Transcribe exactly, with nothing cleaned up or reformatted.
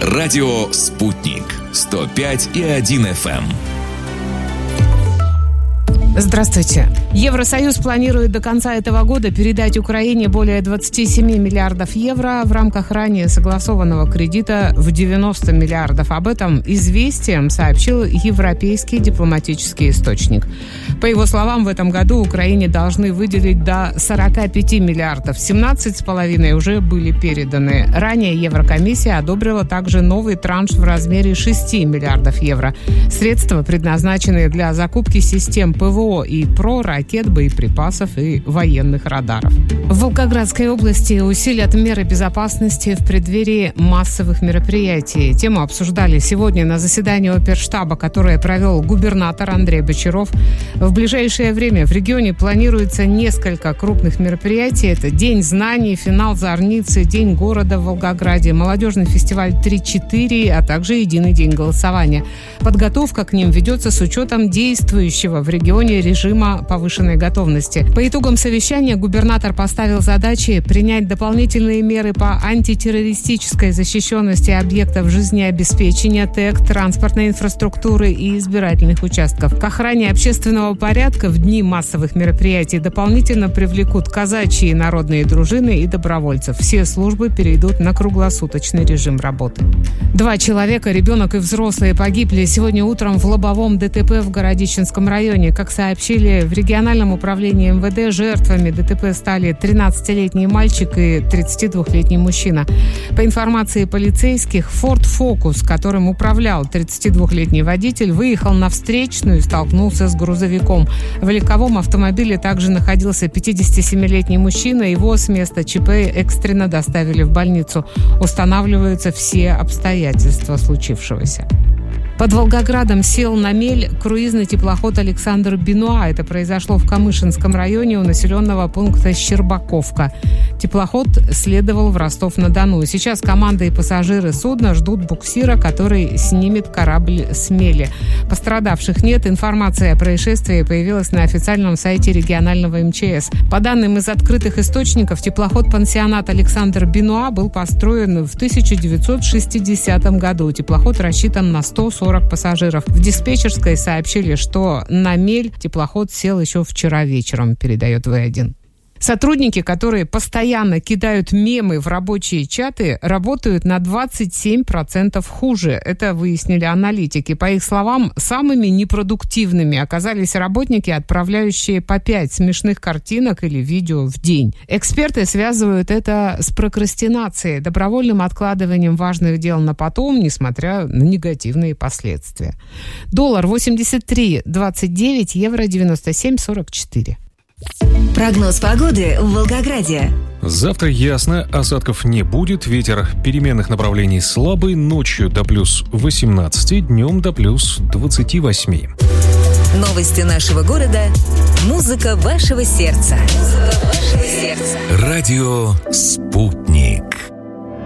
Радио «Спутник». сто пять и один эф эм. Здравствуйте. Евросоюз планирует до конца этого года передать Украине более двадцать семь миллиардов евро в рамках ранее согласованного кредита в девяносто миллиардов. Об этом «Известиям» сообщил европейский дипломатический источник. По его словам, в этом году Украине должны выделить до сорок пять миллиардов. семнадцать с половиной уже были переданы. Ранее Еврокомиссия одобрила также новый транш в размере шесть миллиардов евро. Средства, предназначенные для закупки систем ПВО и ПРО, ракет, боеприпасов и военных радаров. В Волгоградской области усилят меры безопасности в преддверии массовых мероприятий. Тему обсуждали сегодня на заседании оперштаба, которое провел губернатор Андрей Бочаров. В ближайшее время в регионе планируется несколько крупных мероприятий. Это День знаний, финал Зорницы, День города в Волгограде, молодежный фестиваль три-четыре, а также единый день голосования. Подготовка к ним ведется с учетом действующего в регионе режима повышенной готовности. По итогам совещания губернатор поставил задачи принять дополнительные меры по антитеррористической защищенности объектов жизнеобеспечения, ТЭК, транспортной инфраструктуры и избирательных участков. К охране общественного порядка в дни массовых мероприятий дополнительно привлекут казачьи народные дружины и добровольцев. Все службы перейдут на круглосуточный режим работы. Два человека, ребенок и взрослые, погибли сегодня утром в лобовом ДТП в Городищенском районе. Как сообщили в региональном управлении эм вэ дэ, жертвами ДТП стали тринадцатилетний мальчик и тридцатидвухлетний мужчина. По информации полицейских, Ford Focus, которым управлял тридцатидвухлетний водитель, выехал на встречную и столкнулся с грузовиком. В легковом автомобиле также находился пятидесятисемилетний мужчина. Его с места ЧП экстренно доставили в больницу. Устанавливаются все обстоятельства случившегося. Под Волгоградом сел на мель круизный теплоход «Александр Бенуа». Это произошло в Камышинском районе у населенного пункта Щербаковка. Теплоход следовал в Ростов-на-Дону. Сейчас команда и пассажиры судна ждут буксира, который снимет корабль с мели. Пострадавших нет. Информация о происшествии появилась на официальном сайте регионального эм че эс. По данным из открытых источников, теплоход-пансионат «Александр Бенуа» был построен в тысяча девятьсот шестидесятом году. Теплоход рассчитан на сто сорок пассажиров. В диспетчерской сообщили, что на мель теплоход сел еще вчера вечером, передает вэ один. Сотрудники, которые постоянно кидают мемы в рабочие чаты, работают на двадцать семь процентов хуже. Это выяснили аналитики. По их словам, самыми непродуктивными оказались работники, отправляющие по пять смешных картинок или видео в день. Эксперты связывают это с прокрастинацией, добровольным откладыванием важных дел на потом, несмотря на негативные последствия. Доллар восемьдесят три двадцать девять, евро девяносто семь сорок четыре. Прогноз погоды в Волгограде. Завтра ясно, осадков не будет, ветер переменных направлений слабый, ночью до плюс восемнадцати, днем до плюс двадцати восьми. Новости нашего города, музыка вашего сердца. Музыка вашего сердца. Радио «Спутник».